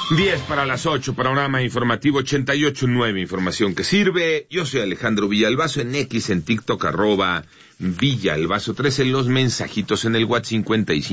10 para las 8, panorama informativo 88.9, información que sirve. Yo soy Alejandro Villalbazo, en X, en TikTok, @Villalbazo13, los mensajitos en el WhatsApp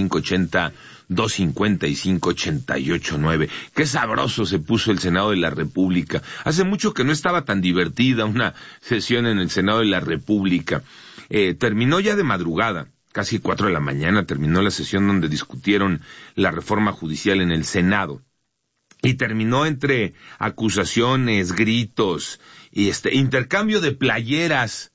5580-255-88.9. Qué sabroso se puso el Senado de la República. Hace mucho que no estaba tan divertida una sesión en el Senado de la República. Terminó ya de madrugada, casi 4 de la mañana, terminó la sesión donde discutieron la reforma judicial en el Senado. Y terminó entre acusaciones, gritos, y intercambio de playeras.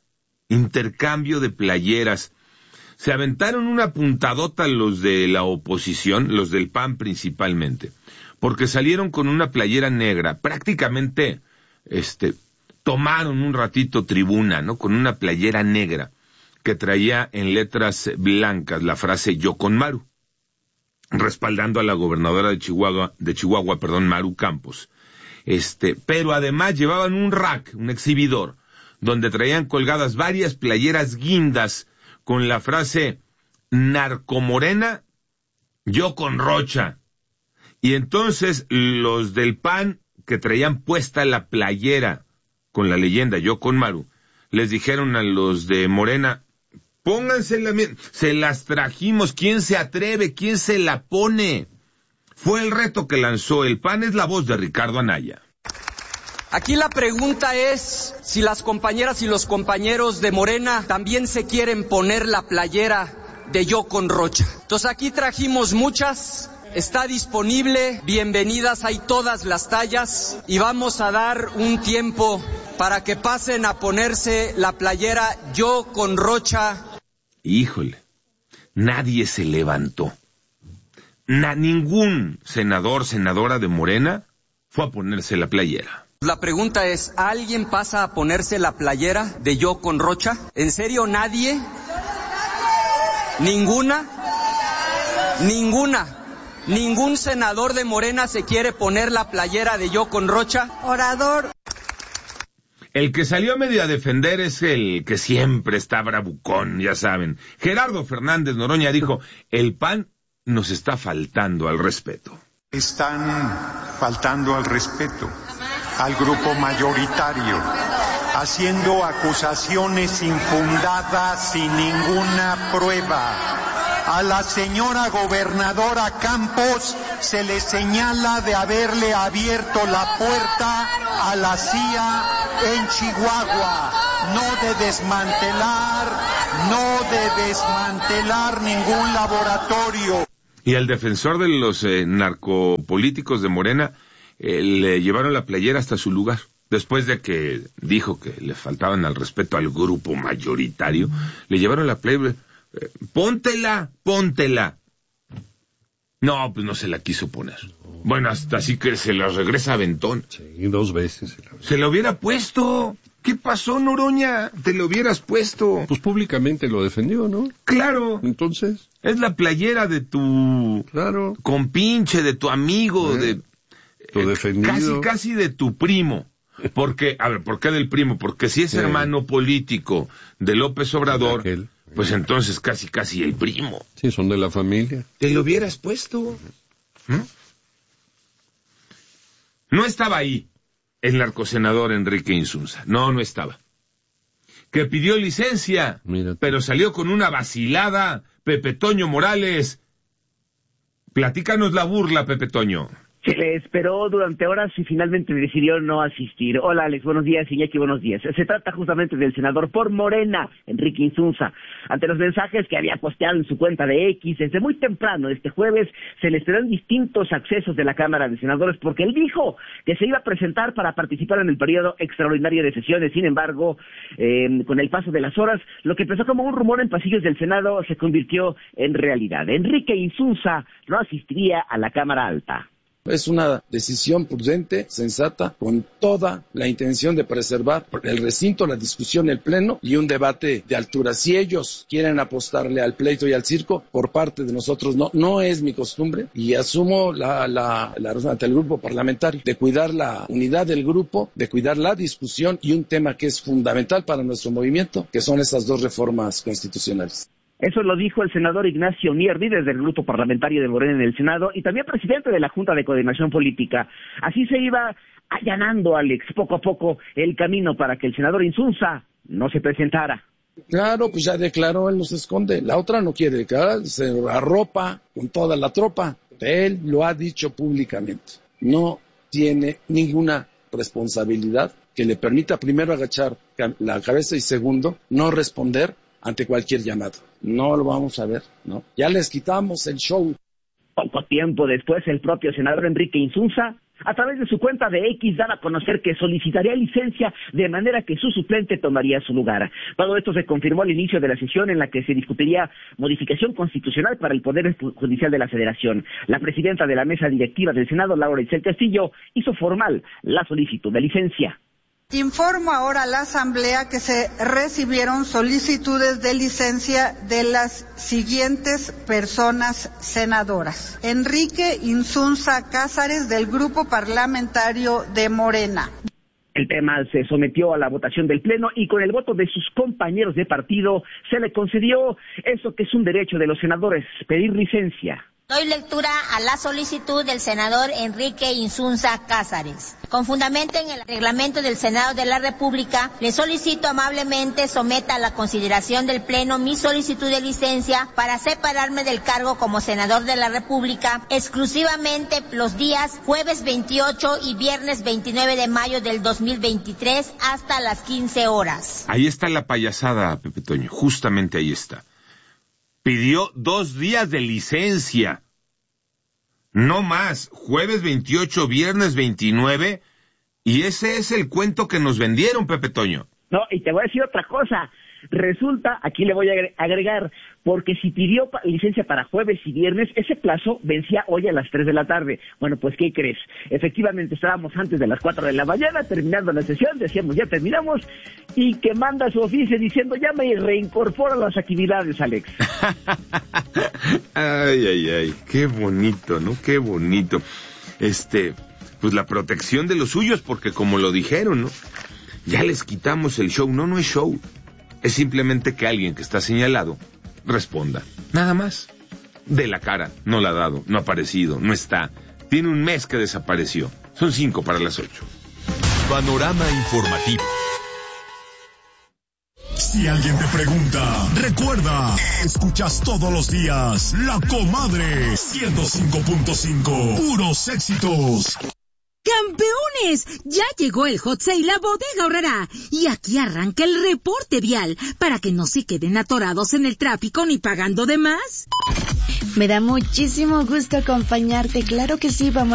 Se aventaron una puntadota los de la oposición, los del PAN principalmente, porque salieron con una playera negra, prácticamente, tomaron un ratito tribuna, ¿no? Con una playera negra, que traía en letras blancas la frase "Yo con Maru", respaldando a la gobernadora de Chihuahua, Maru Campos. Pero además llevaban un rack, un exhibidor, donde traían colgadas varias playeras guindas con la frase "Narcomorena, yo con Rocha". Y entonces los del PAN, que traían puesta la playera con la leyenda "Yo con Maru", les dijeron a los de Morena: pónganse se las trajimos, ¿quién se atreve? ¿Quién se la pone? Fue el reto que lanzó el PAN. Es la voz de Ricardo Anaya. Aquí la pregunta es si las compañeras y los compañeros de Morena también se quieren poner la playera de "Yo con Rocha". Entonces aquí trajimos muchas, está disponible, bienvenidas, hay todas las tallas, y vamos a dar un tiempo para que pasen a ponerse la playera "Yo con Rocha". Híjole, nadie se levantó. Ningún senador, senadora de Morena fue a ponerse la playera. La pregunta es, ¿alguien pasa a ponerse la playera de "Yo con Rocha"? ¿En serio nadie? ¿Ninguna? ¿Ningún senador de Morena se quiere poner la playera de "Yo con Rocha"? Orador. El que salió medio a defender es el que siempre está bravucón, ya saben. Gerardo Fernández Noroña dijo: el PAN nos está faltando al respeto. Están faltando al respeto al grupo mayoritario, haciendo acusaciones infundadas sin ninguna prueba. A la señora gobernadora Campos se le señala de haberle abierto la puerta a la CIA en Chihuahua, no de desmantelar ningún laboratorio. Y al defensor de los narcopolíticos de Morena le llevaron la playera hasta su lugar. Después de que dijo que le faltaban al respeto al grupo mayoritario, le llevaron la playera. Póntela. No, pues no se la quiso poner. Bueno, hasta así que se la regresa a Aventón. Sí, 2 veces. Se lo hubiera puesto. ¿Qué pasó, Noroña? Te lo hubieras puesto. Pues públicamente lo defendió, ¿no? Claro. Entonces. Es la playera de tu... Claro. Compinche, de tu amigo, de... Tu defendido. Casi de tu primo. Porque, a ver, ¿por qué del primo? Porque si es hermano político de López Obrador, pues entonces casi el primo. Sí, son de la familia. Te lo hubieras puesto. No estaba ahí el narcosenador Enrique Insunza. No estaba. Que pidió licencia, pero salió con una vacilada. Pepe Toño Morales. Platícanos la burla, Pepe Toño. Se le esperó durante horas y finalmente decidió no asistir. Hola, Alex, buenos días. Iñaki, buenos días. Se trata justamente del senador por Morena, Enrique Insunza. Ante los mensajes que había posteado en su cuenta de X, desde muy temprano este jueves, se le esperó en distintos accesos de la Cámara de Senadores, porque él dijo que se iba a presentar para participar en el periodo extraordinario de sesiones. Sin embargo, con el paso de las horas, lo que empezó como un rumor en pasillos del Senado se convirtió en realidad. Enrique Insunza no asistiría a la Cámara Alta. Es una decisión prudente, sensata, con toda la intención de preservar el recinto, la discusión, el pleno y un debate de altura. Si ellos quieren apostarle al pleito y al circo, por parte de nosotros no es mi costumbre, y asumo la razón ante el grupo parlamentario de cuidar la unidad del grupo, de cuidar la discusión y un tema que es fundamental para nuestro movimiento, que son estas 2 reformas constitucionales. Eso lo dijo el senador Ignacio Mier, líder del grupo parlamentario de Morena en el Senado y también presidente de la Junta de Coordinación Política. Así se iba allanando, Alex, poco a poco el camino para que el senador Insunza no se presentara. Claro, pues ya declaró, él no se esconde. La otra no quiere declarar, se arropa con toda la tropa. Él lo ha dicho públicamente. No tiene ninguna responsabilidad que le permita primero agachar la cabeza y segundo, no responder ante cualquier llamado. No lo vamos a ver, ¿no? Ya les quitamos el show. Poco tiempo después, el propio senador Enrique Insunza, a través de su cuenta de X, daba a conocer que solicitaría licencia de manera que su suplente tomaría su lugar. Todo esto se confirmó al inicio de la sesión en la que se discutiría modificación constitucional para el Poder Judicial de la Federación. La presidenta de la mesa directiva del Senado, Laura Itzel Castillo, hizo formal la solicitud de licencia. Informo ahora a la Asamblea que se recibieron solicitudes de licencia de las siguientes personas senadoras. Enrique Insunza Cázares, del Grupo Parlamentario de Morena. El tema se sometió a la votación del Pleno y con el voto de sus compañeros de partido se le concedió eso que es un derecho de los senadores, pedir licencia. Doy lectura a la solicitud del senador Enrique Insunza Cázares. Con fundamento en el reglamento del Senado de la República, le solicito amablemente someta a la consideración del Pleno mi solicitud de licencia para separarme del cargo como senador de la República exclusivamente los días jueves 28 y viernes 29 de mayo del 2023 hasta las 15 horas. Ahí está la payasada, Pepe Toño, justamente ahí está. Pidió 2 días de licencia. No más, jueves 28, viernes 29, y ese es el cuento que nos vendieron, Pepe Toño. No, y te voy a decir otra cosa. Resulta, aquí le voy a agregar, porque si pidió licencia para jueves y viernes, ese plazo vencía hoy a las 3 de la tarde. Bueno, pues, ¿qué crees? Efectivamente, estábamos antes de las 4 de la mañana, terminando la sesión, decíamos, ya terminamos, y que manda su oficio diciendo, ya me reincorporo a las actividades, Alex. Ay, qué bonito, ¿no? Qué bonito. Pues la protección de los suyos, porque como lo dijeron, ¿no? Ya les quitamos el show. No es show. Es simplemente que alguien que está señalado responda. Nada más. De la cara. No la ha dado, no ha aparecido, no está. Tiene un mes que desapareció. Son 5 para las 8. Panorama informativo. Si alguien te pregunta, recuerda, escuchas todos los días La Comadre 105.5. Puros éxitos. ¡Campeones! Ya llegó el Hot Sale a Bodega Aurrerá y aquí arranca el reporte vial para que no se queden atorados en el tráfico ni pagando de más. Me da muchísimo gusto acompañarte, claro que sí, vamos